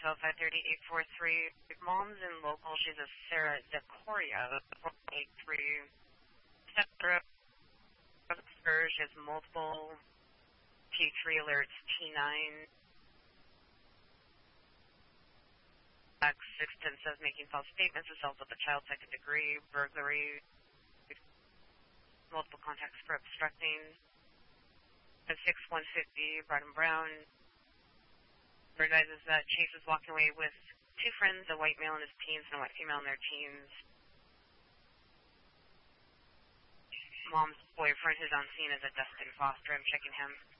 Hotel 53843. Mom's in local. She's a Sarah Decoria, 483. Separate. She has multiple T3 alerts, T9. Act 610 says making false statements, assault with a child, second degree, burglary, multiple contacts for obstructing. 6150, Brighton Brown. Realizes that Chase is walking away with two friends, a white male in his teens and a white female in their teens. Mom's boyfriend who's on scene is a Dustin Foster. I'm checking him.